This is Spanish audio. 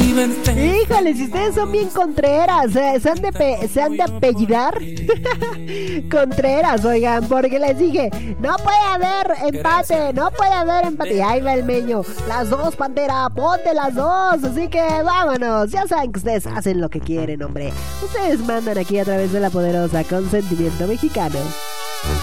Híjole, si ustedes son bien contreras, se han de apellidar Contreras, oigan, porque les dije, no puede haber empate, no puede haber empate. Y ahí va el Meño, las dos, Pantera, ponte las dos. Así que vámonos, ya saben que ustedes hacen lo que quieren, hombre. Ustedes mandan aquí a través de la poderosa Consentimiento Mexicano.